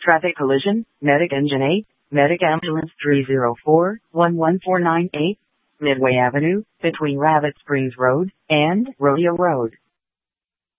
Traffic collision, Medic Engine 8, Medic Ambulance 304-11498, Midway Avenue, between Rabbit Springs Road and Rodeo Road.